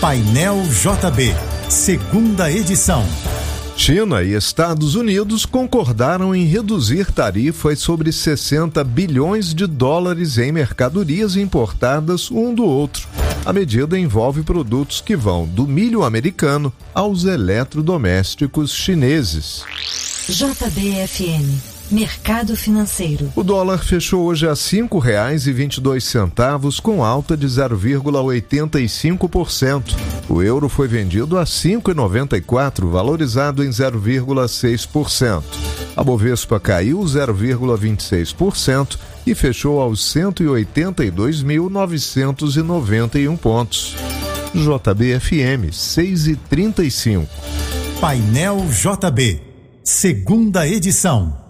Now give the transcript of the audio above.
Painel JB, segunda edição. China e Estados Unidos concordaram em reduzir tarifas sobre 60 bilhões de dólares em mercadorias importadas um do outro. A medida envolve produtos que vão do milho americano aos eletrodomésticos chineses. JBFM, Mercado Financeiro. O dólar fechou hoje a R$ 5,22, com alta de 0,85%. O euro foi vendido a R$ 5,94, valorizado em 0,6%. A Bovespa caiu 0,26% e fechou aos 182.991 pontos. JBFM 6,35. Painel JB, segunda edição.